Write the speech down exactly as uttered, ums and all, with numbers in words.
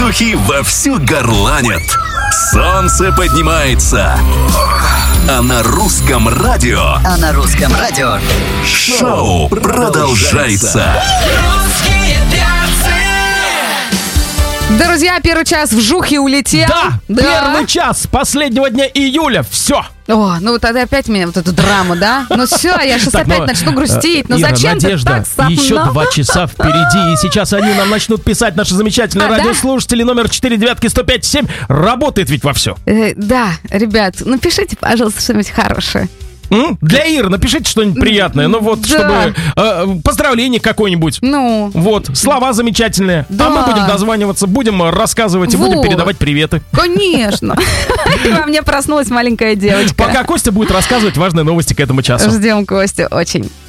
воздухе вовсю горланят. Солнце поднимается. А на русском радио... А на русском радио... Шоу продолжается. Друзья, первый час вжух и улетел. Да, да, первый час последнего дня июля. Все. О, ну тогда опять меня вот эту драму, да? Ну все, я сейчас Так, опять но, начну грустить. Ну Ира, зачем Надежда, ты так со мной? еще два часа впереди, и сейчас они нам начнут писать, наши замечательные А, радиослушатели. Да? Номер четыре девятки сто пять семь работает ведь вовсю. Э, да, ребят, напишите, пожалуйста, что-нибудь хорошее. М? Для Иры напишите что-нибудь приятное. Ну вот, Да. чтобы э, поздравление какое-нибудь. Ну. Вот, слова замечательные. Да. А мы будем дозваниваться, будем рассказывать и Вот. будем передавать приветы. Конечно. Во мне проснулась маленькая девочка. Пока Костя будет рассказывать важные новости к этому часу. Ждем Костю очень.